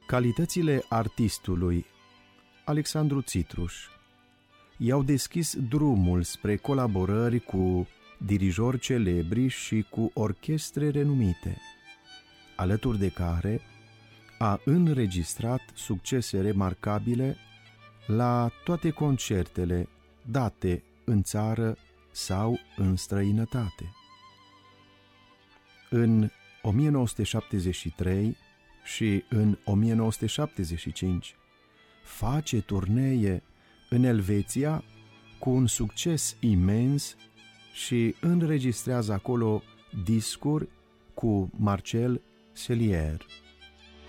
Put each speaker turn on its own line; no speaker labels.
Calitățile artistului Alexandru Țitruș i-au deschis drumul spre colaborări cu dirijori celebri și cu orchestre renumite, alături de care a înregistrat succese remarcabile la toate concertele date în țară sau în străinătate. În 1973 și în 1975 face turnee în Elveția cu un succes imens și înregistrează acolo discuri cu Marcel Celier.